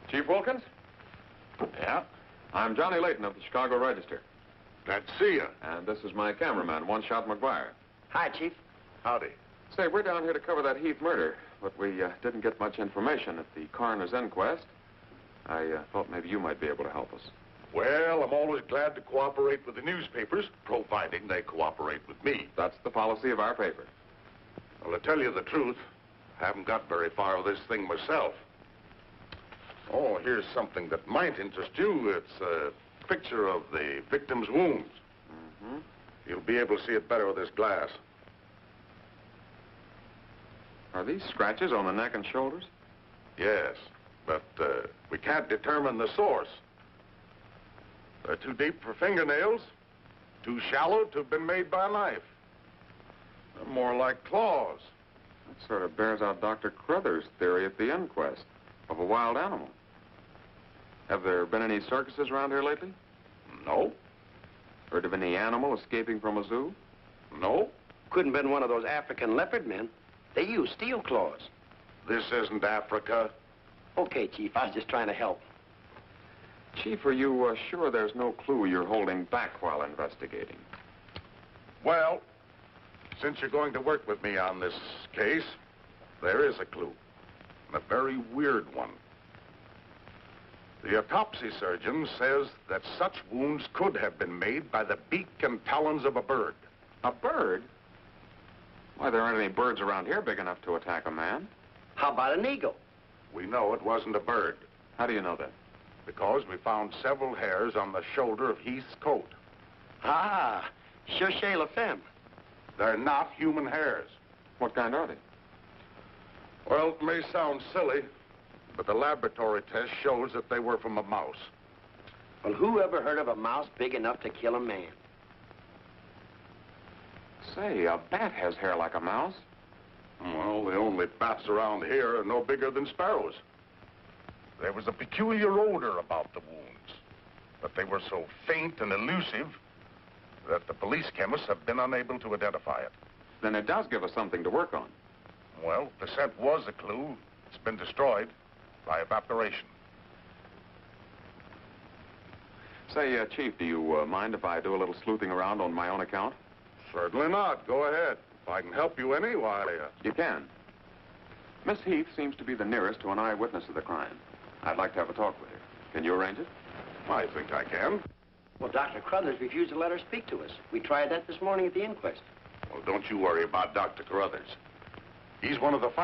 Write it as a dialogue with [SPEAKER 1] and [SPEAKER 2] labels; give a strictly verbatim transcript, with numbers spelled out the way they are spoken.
[SPEAKER 1] Chief Wilkins?
[SPEAKER 2] Yeah?
[SPEAKER 1] I'm Johnny Layton of the Chicago Register.
[SPEAKER 2] Glad to see you.
[SPEAKER 1] And this is my cameraman, One Shot McGuire.
[SPEAKER 3] Hi, Chief.
[SPEAKER 2] Howdy.
[SPEAKER 1] Say, we're down here to cover that Heath murder, but we uh, didn't get much information at the coroner's inquest. I uh, thought maybe you might be able to help us.
[SPEAKER 2] Well, I'm always glad to cooperate with the newspapers, providing they cooperate with me.
[SPEAKER 1] That's the policy of our paper.
[SPEAKER 2] Well, to tell you the truth, I haven't got very far with this thing myself. Oh, here's something that might interest you. It's a picture of the victim's wounds.
[SPEAKER 1] Mm-hmm.
[SPEAKER 2] You'll be able to see it better with this glass.
[SPEAKER 1] Are these scratches on the neck and shoulders?
[SPEAKER 2] Yes, but uh, we can't determine the source. They're too deep for fingernails, too shallow to have been made by a knife. They're more like claws.
[SPEAKER 1] That sort of bears out Doctor Crothers' theory at the inquest of a wild animal. Have there been any circuses around here lately?
[SPEAKER 2] No.
[SPEAKER 1] Heard of any animal escaping from a zoo?
[SPEAKER 2] No.
[SPEAKER 3] Couldn't have been one of those African leopard men. They use steel claws.
[SPEAKER 2] This isn't Africa.
[SPEAKER 3] Okay, Chief, I was just trying to help.
[SPEAKER 1] Chief, are you uh, sure there's no clue you're holding back while investigating?
[SPEAKER 2] Well, since you're going to work with me on this case, there is a clue, and a very weird one. The autopsy surgeon says that such wounds could have been made by the beak and talons of a bird.
[SPEAKER 1] A bird? Why, there aren't any birds around here big enough to attack a man.
[SPEAKER 3] How about an eagle?
[SPEAKER 2] We know it wasn't a bird,
[SPEAKER 1] How do you know that?
[SPEAKER 2] because we found several hairs on the shoulder of Heath's coat.
[SPEAKER 3] Ah, cherchez la femme.
[SPEAKER 2] They're not human hairs.
[SPEAKER 1] What kind are they?
[SPEAKER 2] Well, it may sound silly, but the laboratory test shows that they were from a mouse.
[SPEAKER 3] Well, who ever heard of a mouse big enough to kill a man?
[SPEAKER 1] Say, a bat has hair like a mouse.
[SPEAKER 2] Well, the only bats around here are no bigger than sparrows. There was a peculiar odor about the wounds, but they were so faint and elusive that the police chemists have been unable to identify it.
[SPEAKER 1] Then it does give us something to work on.
[SPEAKER 2] Well, the scent was a clue. It's been destroyed by evaporation.
[SPEAKER 1] Say, uh, Chief, do you uh, mind if I do a little sleuthing around on my own account?
[SPEAKER 2] Certainly not. Go ahead. If I can help you any, why... Uh...
[SPEAKER 1] You can. Miss Heath seems to be the nearest to an eyewitness of the crime. I'd like to have a talk with her. Can you arrange it?
[SPEAKER 2] I think I can.
[SPEAKER 3] Well, Doctor Crothers refused to let her speak to us. We tried that this morning at the inquest.
[SPEAKER 2] Well, don't you worry about Doctor Carruthers. He's one of the